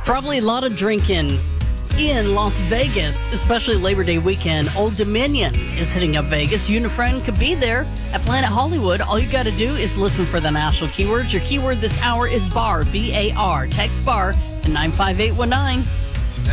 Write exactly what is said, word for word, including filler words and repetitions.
Probably a lot of drinking in Las Vegas, especially Labor Day weekend. Old Dominion is hitting up Vegas. You and a friend could be there at Planet Hollywood. All you got to do is listen for the national keywords. Your keyword this hour is bar, B A R. Text bar to nine five eight one nine.